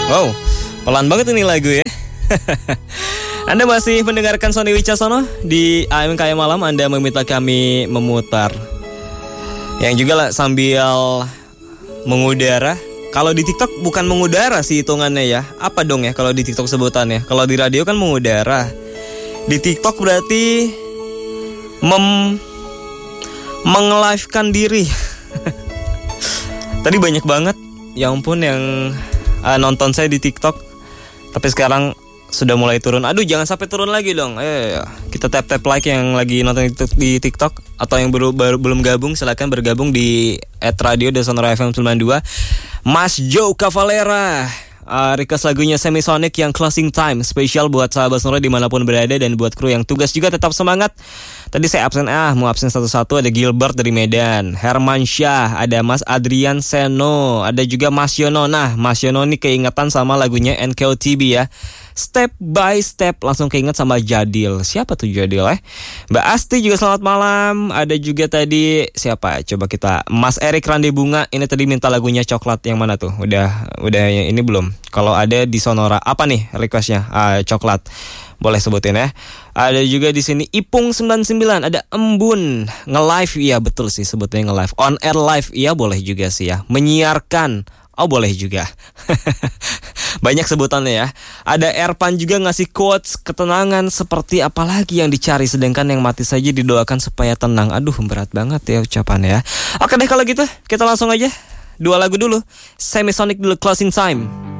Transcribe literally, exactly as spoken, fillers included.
Wow, pelan banget ini lagu ya. Anda masih mendengarkan Sony Wicaksono di A M K M Malam. Anda meminta kami memutar yang juga lah sambil mengudara. Kalau di TikTok bukan mengudara sih hitungannya ya. Apa dong ya kalau di TikTok sebutannya? Kalau di radio kan mengudara. Di TikTok berarti mem meng-live-kan diri. Tadi banyak banget, ya ampun, yang uh, nonton saya di TikTok. Tapi sekarang sudah mulai turun. Aduh, jangan sampai turun lagi dong. Ayo, ayo. Kita tap-tap like yang lagi nonton di TikTok. Atau yang baru, baru belum gabung, silakan bergabung di at radio Sonora F M sembilan puluh dua. Mas Joe Cavalera, uh, request lagunya Semisonic yang Closing Time, spesial buat sahabat Sonora dimanapun berada. Dan buat kru yang tugas juga tetap semangat. Tadi saya absen, ah mau absen satu-satu. Ada Gilbert dari Medan, Herman Syah, ada Mas Adrian Seno, ada juga Mas Yono. Nah, Mas Yono nih keingetan sama lagunya N K O T B ya, Step by Step, langsung keinget sama Jadil. Siapa tuh Jadil eh? Mbak Asti juga selamat malam. Ada juga tadi siapa? Coba kita, Mas Erik Rande Bunga. Ini tadi minta lagunya Coklat, yang mana tuh? Udah udah ini belum? Kalau ada di Sonora apa nih requestnya? Ah, Coklat. Boleh sebutin ya. Ada juga di sini Ipung sembilan puluh sembilan, ada Embun, nge-live, iya betul sih sebutnya nge-live. On air live, iya boleh juga sih ya. Menyiarkan, oh boleh juga. Banyak sebutannya ya. Ada Erpan juga ngasih quotes ketenangan, seperti apa lagi yang dicari, sedangkan yang mati saja didoakan supaya tenang. Aduh, berat banget ya ucapannya ya. Oke deh kalau gitu, kita langsung aja dua lagu dulu. Semisonic dulu, Closing Time.